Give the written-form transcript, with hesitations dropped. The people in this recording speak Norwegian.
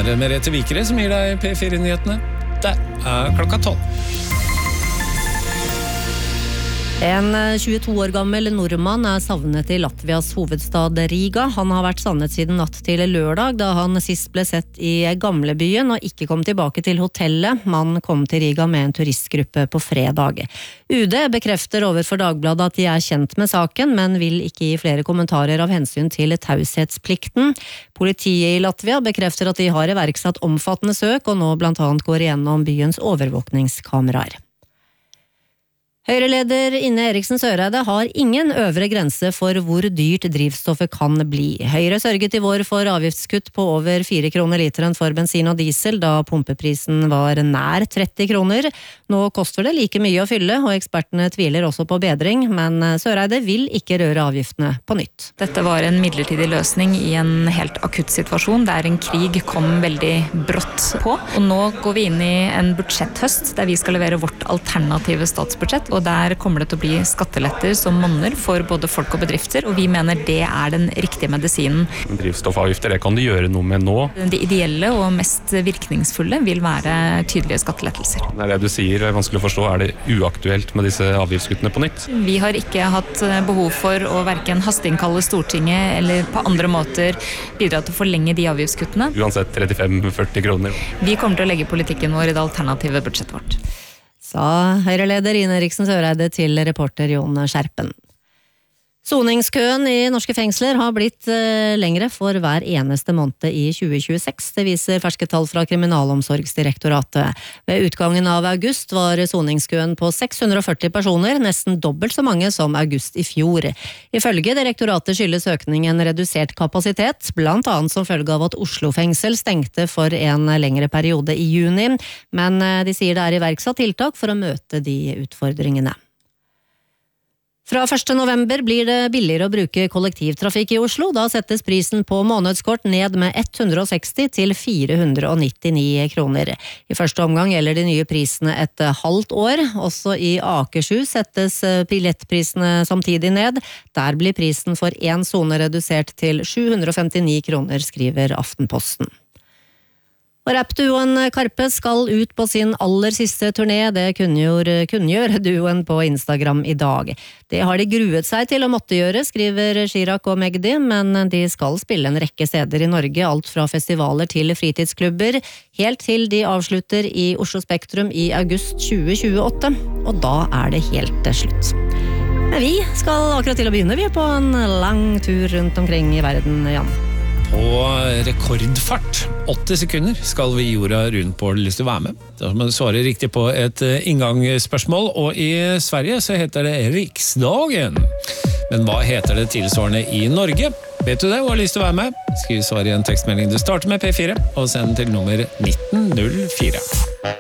Det Merete Vikere som gir deg P4-nyhetene. Det klokka 12. En 22 år gammel nordmann savnet I Latvias hovedstad Riga. Han har vært savnet siden natt til lørdag, da han sist ble sett I gamlebyen og ikke kom tilbake til hotellet. Mannen kom til Riga med en turistgruppe på fredag. UD bekrefter overfor Dagbladet at de kjent med saken, men vil ikke gi flere kommentarer av hensyn til taushetsplikten. Politiet I Latvia bekrefter at de har iverksatt omfattende søk, og nå blant annet går igjennom byens overvåkningskameraer. Høyreleder Ine Eriksen Søreide har ingen øvre grense for hvor dyrt drivstoffet kan bli. Høyre sørget I vår for avgiftskutt på over 4 kroner literen for bensin og diesel, da pumpeprisen var nær 30 kroner. Nå koster det like mye å fylle, og ekspertene tviler også på bedring, men Søreide vil ikke røre avgiftene på nytt. Dette var en midlertidig løsning I en helt akutt situasjon, der en krig kom veldig brått på. Og nå går vi inn I en budsjetthøst, der vi skal levere vårt alternative statsbudsjett, og der kommer det til å bli skatteletter som monner for både folk og bedrifter, og vi mener det den riktige medisinen. Drivstoffavgifter, det kan du gjøre noe med nå. Det ideelle og mest virkningsfulle vil være tydelige skattelettelser. Det du sier vanskelig å forstå, det uaktuelt med disse avgiftskuttene på nytt? Vi har ikke hatt behov for å hverken hasteinnkalle Stortinget eller på andre måter bidra til å forlenge de avgiftskuttene. Uansett 35-40 kroner. Vi kommer til å legge politikken vår I det alternative budsjettet vårt. Sa Høyreleder Ine Eriksen Søreide til reporter Jon Skjerpen. Soningskøen I norske fengsler har blitt lengre for hver eneste måned I 2026. Det viser ferske tall fra Kriminalomsorgsdirektoratet. Ved utgangen av august var soningskøen på 640 personer, nesten dobbelt så mange som august I fjor. Ifølge direktoratet skyldes økningen redusert kapasitet, blant annet som følge av at Oslo fengsel stengte for en lengre periode I juni, men de sier det iverksatt tiltak for å møte de utfordringene. Fra 1. november blir det billigere å bruke kollektivtrafikk I Oslo. Da settes prisen på månedskort ned med 160 til 499 kroner. I første omgang gjelder de nye prisene et halvt år. Også I Akershus settes billettprisene samtidig ned. Der blir prisen for en zone redusert til 759 kroner, skriver Aftenposten. Og rappduoen Karpe skal ut på sin aller siste turné, det kunngjør duoen på Instagram I dag. Det har de gruet seg til å måtte gjøre, skriver Chirag og Megdi, men de skal spille en rekke steder I Norge, alt fra festivaler til fritidsklubber, helt til de avslutter I Oslo Spektrum I august 2028, og da det helt slutt. Men vi skal akkurat til å begynne, vi på en lang tur rundt omkring I verden, Jan. På rekordfart, 80 sekunder, skal vi jorda rundt på lyst til å være med. Da må du svare riktig på et inngangsspørsmål, og I Sverige så heter det Riksdagen. Men hva heter det tilsvarende I Norge? Vet du det og har lyst til å være med? Skriv svar I en tekstmelding. Du starter med P4 og send til nummer 1904.